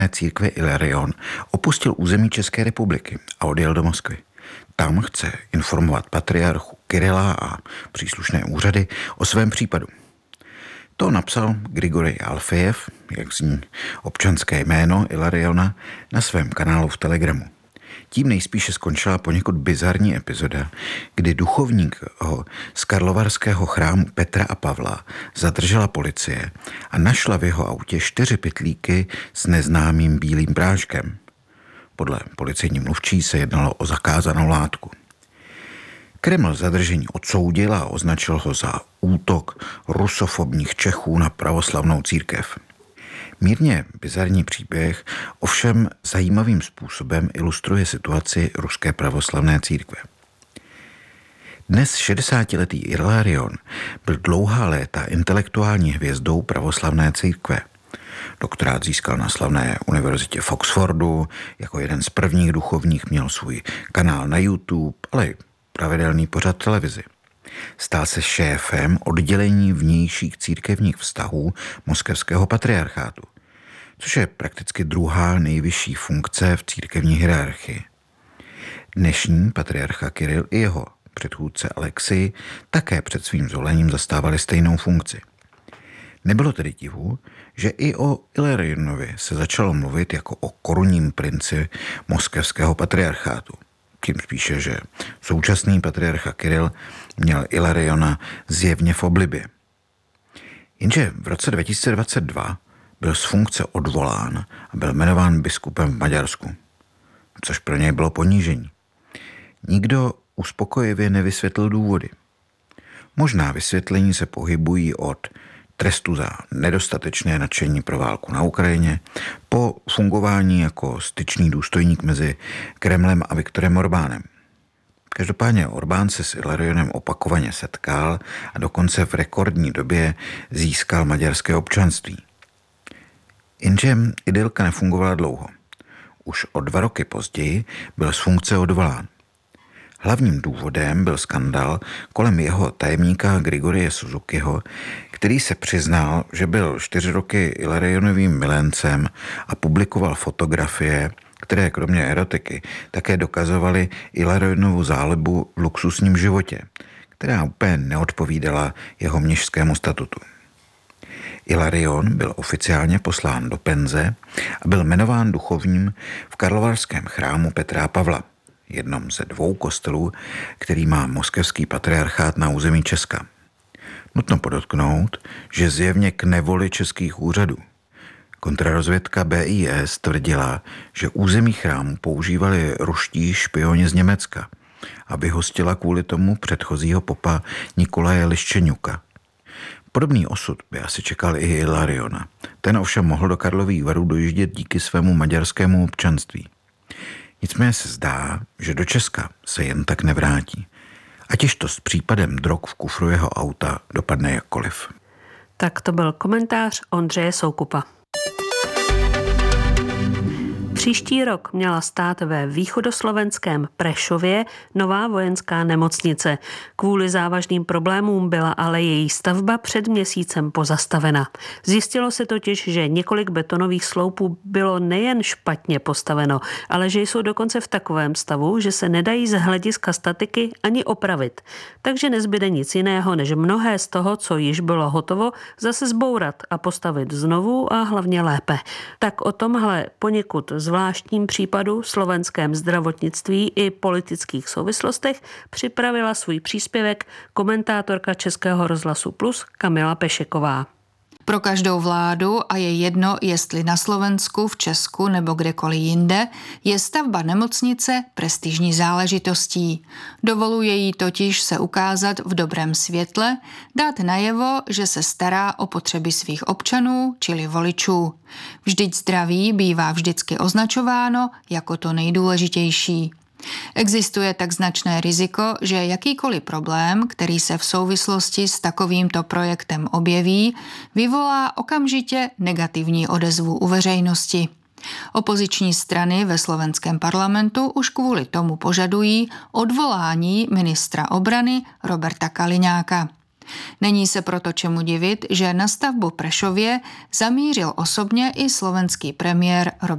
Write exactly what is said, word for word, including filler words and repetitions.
církve Ilarion opustil území České republiky a odjel do Moskvy. Tam chce informovat patriarchu Kirila a příslušné úřady o svém případu. To napsal Grigorij Alfejev, jak zní občanské jméno Ilariona, na svém kanálu v Telegramu. Tím nejspíše skončila poněkud bizarní epizoda, kdy duchovník ho z karlovarského chrámu Petra a Pavla zadržela policie a našla v jeho autě čtyři pytlíky s neznámým bílým práškem. Podle policejní mluvčí se jednalo o zakázanou látku. Kreml zadržení odsoudil a označil ho za útok rusofobních Čechů na pravoslavnou církev. Mírně bizarní příběh ovšem zajímavým způsobem ilustruje situaci ruské pravoslavné církve. Dnes šedesátiletý Ilarion byl dlouhá léta intelektuální hvězdou pravoslavné církve. Doktorát získal na slavné univerzitě v Oxfordu, jako jeden z prvních duchovních měl svůj kanál na YouTube, ale i pravidelný pořad televizi. Stal se šéfem oddělení vnějších církevních vztahů moskevského patriarchátu, což je prakticky druhá nejvyšší funkce v církevní hierarchii. Dnešní patriarcha Kiril i jeho předchůdce Alexij také před svým zvolením zastávali stejnou funkci. Nebylo tedy divu, že i o Ilarionovi se začalo mluvit jako o korunním princi moskevského patriarchátu. Tím spíše, že současný patriarcha Kiril měl Ilariona zjevně v oblibě. Jenže v roce dva tisíce dvacet dva byl z funkce odvolán a byl jmenován biskupem v Maďarsku, což pro něj bylo ponížení. Nikdo uspokojivě nevysvětlil důvody. Možná vysvětlení se pohybují od trestu za nedostatečné nadšení pro válku na Ukrajině po fungování jako styčný důstojník mezi Kremlem a Viktorem Orbánem. Každopádně Orbán se s Ilarionem opakovaně setkal a dokonce v rekordní době získal maďarské občanství. Jenže idylka nefungovala dlouho. Už o dva roky později byl z funkce odvolán. Hlavním důvodem byl skandal kolem jeho tajemníka Grigorije Suzukiho, který se přiznal, že byl čtyři roky Ilarionovým milencem a publikoval fotografie, které kromě erotiky také dokazovaly Ilarionovu zálibu v luxusním životě, která úplně neodpovídala jeho mnišskému statutu. Ilarion byl oficiálně poslán do penze a byl jmenován duchovním v karlovarském chrámu Petra a Pavla, jednom ze dvou kostelů, který má moskevský patriarchát na území Česka. Nutno podotknout, že zjevně k nevoli českých úřadů. Kontrarozvědka B I S tvrdila, že území chrámu používali ruští špioni z Německa, aby hostila kvůli tomu předchozího popa Nikolaje Liščeňuka. Podobný osud by asi čekal i Ilariona. Ten ovšem mohl do Karlových Varů dojíždět díky svému maďarskému občanství. Nicméně se zdá, že do Česka se jen tak nevrátí. Ať to s případem drog v kufru jeho auta dopadne jakkoliv. Tak to byl komentář Ondřeje Soukupa. Příští rok měla stát ve východoslovenském Prešově nová vojenská nemocnice. Kvůli závažným problémům byla ale její stavba před měsícem pozastavena. Zjistilo se totiž, že několik betonových sloupů bylo nejen špatně postaveno, ale že jsou dokonce v takovém stavu, že se nedají z hlediska statiky ani opravit. Takže nezbyde nic jiného, než mnohé z toho, co již bylo hotovo, zase zbourat a postavit znovu a hlavně lépe. Tak o tomhle poněkud zvláštním případu, slovenském zdravotnictví i politických souvislostech připravila svůj příspěvek komentátorka Českého rozhlasu Plus Kamila Pešeková. Pro každou vládu, a je jedno, jestli na Slovensku, v Česku nebo kdekoliv jinde, je stavba nemocnice prestižní záležitostí. Dovoluje jí totiž se ukázat v dobrém světle, dát najevo, že se stará o potřeby svých občanů, čili voličů. Vždyť zdraví bývá vždycky označováno jako to nejdůležitější. Existuje tak značné riziko, že jakýkoliv problém, který se v souvislosti s takovýmto projektem objeví, vyvolá okamžitě negativní odezvu u veřejnosti. Opoziční strany ve slovenském parlamentu už kvůli tomu požadují odvolání ministra obrany Roberta Kaliňáka. Není se proto čemu divit, že na stavbu Prešově zamířil osobně i slovenský premiér Robert